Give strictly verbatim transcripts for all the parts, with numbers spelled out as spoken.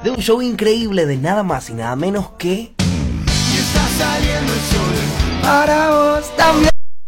de un show increíble de nada más y nada menos que... Y está saliendo el sol para vos también.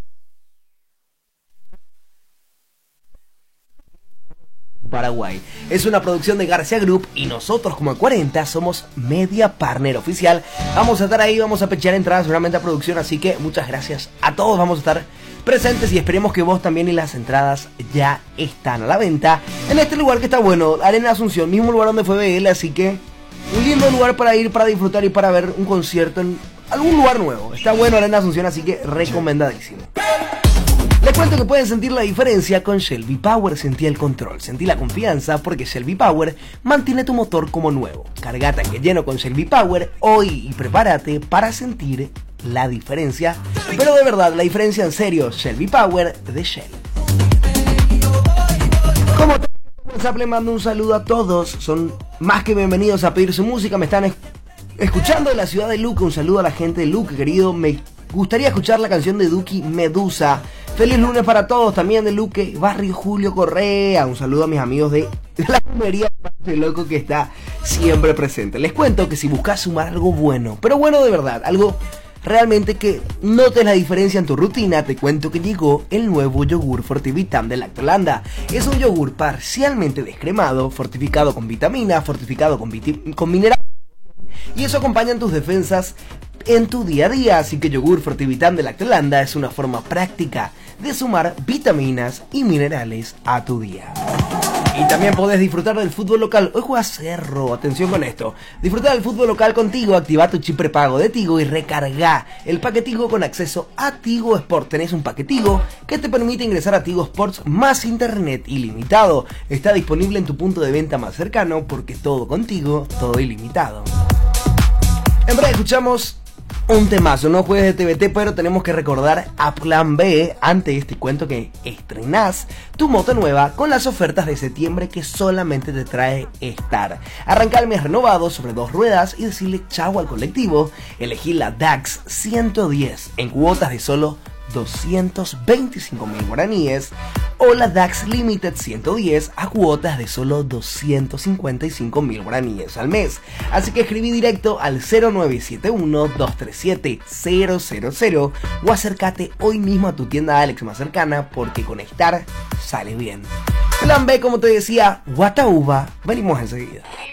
Paraguay. Es una producción de García Group y nosotros como A cuarenta somos media partner oficial. Vamos a estar ahí, vamos a pechear entradas seguramente a producción, así que muchas gracias a todos, vamos a estar presentes y esperemos que vos también, y las entradas ya están a la venta en este lugar que está bueno, Arena Asunción, mismo lugar donde fue B L, así que un lindo lugar para ir, para disfrutar y para ver un concierto en algún lugar nuevo. Está bueno Arena Asunción, así que recomendadísimo. Les cuento que pueden sentir la diferencia con Shelby Power. Sentí el control, sentí la confianza, porque Shelby Power mantiene tu motor como nuevo. Carga tanque lleno con Shelby Power hoy y prepárate para sentir la diferencia, pero de verdad, la diferencia en serio. Shelby Power de Shell. Como te WhatsApp, le mando un saludo a todos, son más que bienvenidos a pedir su música. Me están es- escuchando de la ciudad de Luque, un saludo a la gente de Luque, querido. Me gustaría escuchar la canción de Duki, Medusa. Feliz lunes para todos, también de Luque, Barrio Julio Correa. Un saludo a mis amigos de la comería de loco que está siempre presente. Les cuento que si buscas sumar algo bueno, pero bueno de verdad, algo realmente que notes la diferencia en tu rutina, te cuento que llegó el nuevo yogur Fortivitam de Lactolanda. Es un yogur parcialmente descremado, fortificado con vitamina, fortificado con, viti- con minerales, y eso acompaña en tus defensas en tu día a día. Así que yogur Fortivitam de Lactolanda es una forma práctica de sumar vitaminas y minerales a tu día. Y también podés disfrutar del fútbol local. Hoy juega Cerro, atención con esto. Disfrutar del fútbol local con Tigo. Activa tu chip prepago de Tigo y recarga el paquetigo con acceso a Tigo Sport. Tenés un paquetigo que te permite ingresar a Tigo Sports más internet ilimitado. Está disponible en tu punto de venta más cercano, porque todo contigo, todo ilimitado. En breve escuchamos un temazo, no juegues de T V T, pero tenemos que recordar a Plan B. Antes te cuento que estrenás tu moto nueva con las ofertas de septiembre que solamente te trae Star. Arranca el mes renovado sobre dos ruedas y decirle chau al colectivo. Elegí la D A X ciento diez en cuotas de solo doscientos veinticinco mil guaraníes o la D A X Limited ciento diez a cuotas de solo doscientos cincuenta y cinco mil guaraníes al mes. Así que escribí directo al cero nueve siete uno, dos tres siete, cero cero cero o acércate hoy mismo a tu tienda Alex más cercana, porque con Star sale bien. Plan B, como te decía, Guatauba, venimos enseguida.